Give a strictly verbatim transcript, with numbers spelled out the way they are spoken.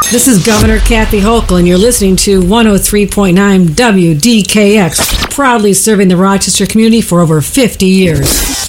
This is Governor Kathy Hochul, and you're listening to one oh three point nine W D K X, proudly serving the Rochester community for over fifty years.